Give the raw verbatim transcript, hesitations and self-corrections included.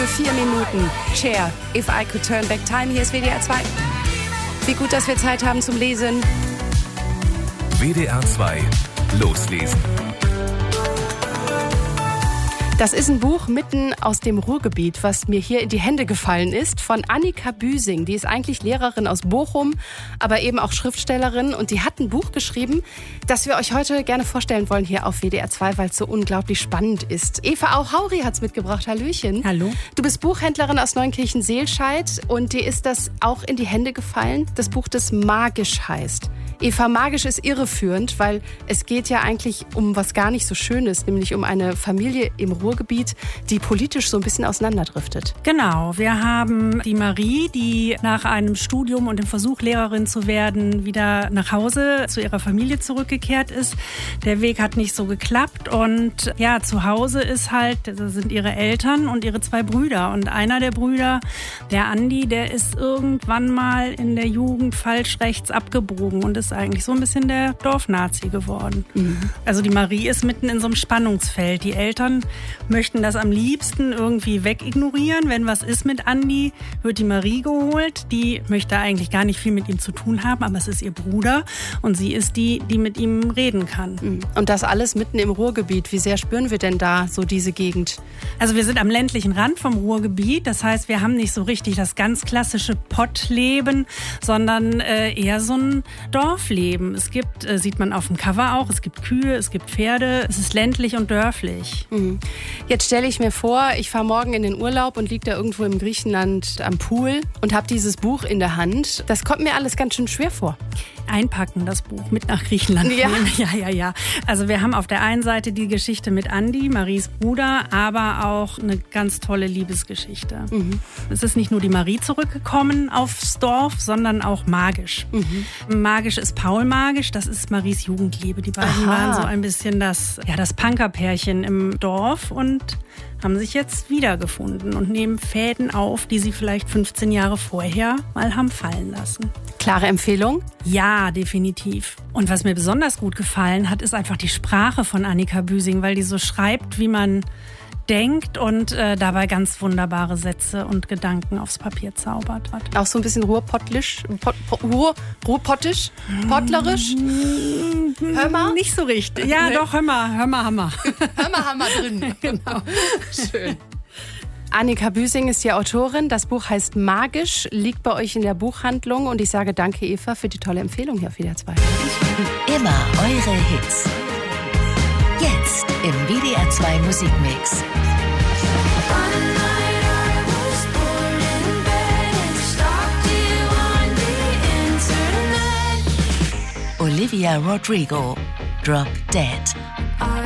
für vier Minuten. Cher, If I Could Turn Back Time. Hier ist W D R zwei. Wie gut, dass wir Zeit haben zum Lesen. W D R zwei. Loslesen. Das ist ein Buch mitten aus dem Ruhrgebiet, was mir hier in die Hände gefallen ist, von Annika Büsing. Die ist eigentlich Lehrerin aus Bochum, aber eben auch Schriftstellerin. Und die hat ein Buch geschrieben, das wir euch heute gerne vorstellen wollen hier auf W D R zwei, weil es so unglaublich spannend ist. Eva Auhauri hat es mitgebracht. Hallöchen. Hallo. Du bist Buchhändlerin aus Neunkirchen-Seelscheid und dir ist das auch in die Hände gefallen, das Buch, das Magisch heißt. Eva, Magisch ist irreführend, weil es geht ja eigentlich um was gar nicht so Schönes, nämlich um eine Familie im Ruhrgebiet, die politisch so ein bisschen auseinanderdriftet. Genau, wir haben die Marie, die nach einem Studium und dem Versuch, Lehrerin zu werden, wieder nach Hause zu ihrer Familie zurückgekehrt ist. Der Weg hat nicht so geklappt und ja, zu Hause ist halt, da sind ihre Eltern und ihre zwei Brüder. Und einer der Brüder, der Andi, der ist irgendwann mal in der Jugend falsch rechts abgebogen und ist eigentlich so ein bisschen der Dorfnazi geworden. Mhm. Also die Marie ist mitten in so einem Spannungsfeld. Die Eltern möchten das am liebsten irgendwie wegignorieren. Wenn was ist mit Andi, wird die Marie geholt. Die möchte eigentlich gar nicht viel mit ihm zu tun haben, aber es ist ihr Bruder und sie ist die, die mit ihm reden kann. Mhm. Und das alles mitten im Ruhrgebiet. Wie sehr spüren wir denn da so diese Gegend? Also wir sind am ländlichen Rand vom Ruhrgebiet. Das heißt, wir haben nicht so richtig das ganz klassische Pottleben, sondern äh, eher so ein Dorfleben. Es gibt, äh, sieht man auf dem Cover auch, es gibt Kühe, es gibt Pferde. Es ist ländlich und dörflich. Mhm. Jetzt stelle ich mir vor, ich fahre morgen in den Urlaub und liege da irgendwo im Griechenland am Pool und habe dieses Buch in der Hand. Das kommt mir alles ganz schön schwer vor. Einpacken, das Buch, mit nach Griechenland ja. nehmen. Ja, ja, ja. Also wir haben auf der einen Seite die Geschichte mit Andi, Maries Bruder, aber auch eine ganz tolle Liebesgeschichte. Mhm. Es ist nicht nur die Marie zurückgekommen aufs Dorf, sondern auch Magisch. Mhm. Magisch ist Paul Magisch, das ist Maries Jugendliebe. Die beiden Aha. waren so ein bisschen das, ja, das Punkerpärchen im Dorf und haben sich jetzt wiedergefunden und nehmen Fäden auf, die sie vielleicht fünfzehn Jahre vorher mal haben fallen lassen. Klare Empfehlung? Ja, definitiv. Und was mir besonders gut gefallen hat, ist einfach die Sprache von Annika Büsing, weil die so schreibt, wie man denkt und äh, dabei ganz wunderbare Sätze und Gedanken aufs Papier zaubert. Auch so ein bisschen ruhrpottlisch, Pot, Pot, Ruhr, ruhrpottisch, pottlerisch? Hör mal? Nicht so richtig. Ja, nee. Doch, hör mal, hör mal, Hammer. Hör mal, Hammer drin. Genau. Schön. Annika Büsing ist die Autorin. Das Buch heißt Magisch, liegt bei euch in der Buchhandlung. Und ich sage danke, Eva, für die tolle Empfehlung hier auf W D R zwei. Immer eure Hits. Jetzt im W D R zwei Musikmix. Olivia Rodrigo, Drop Dead.